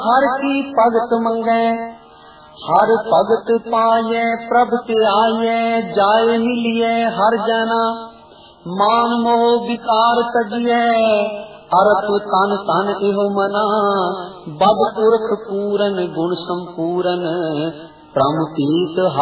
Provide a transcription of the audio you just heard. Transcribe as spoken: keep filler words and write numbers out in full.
हर की भगत मंगै हर भगत पाये प्रभ के आये जाय मिलिए हर जना मान मोह विकार तजिए अरथ तन तन इहो मना बब पुरख पूरन गुण संपूरन प्रमुतीत